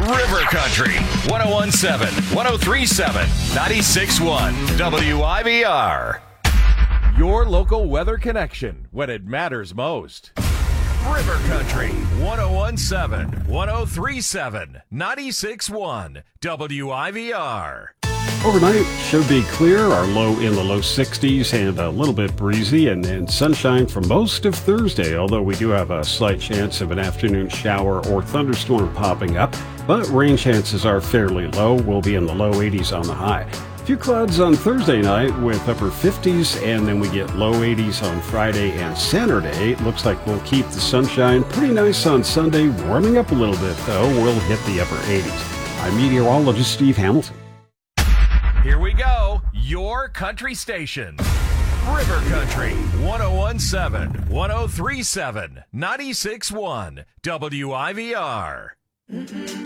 River Country, 1017, 1037, 96.1 WIBR. Your local weather connection when it matters most. River Country, 1017, 1037, 96.1 WIBR. Overnight should be clear, our low in the low 60s and a little bit breezy, and sunshine for most of Thursday, although we do have a slight chance of an afternoon shower or thunderstorm popping up, but rain chances are fairly low. We'll be in the low 80s on the high. A few clouds on Thursday night with upper 50s, and then we get low 80s on Friday and Saturday. Looks like we'll keep the sunshine pretty nice on Sunday, warming up a little bit though. We'll hit the upper 80s. I'm meteorologist Steve Hamilton. Here we go, your country station. River Country, 1017, 1037, 96.1 WIBR.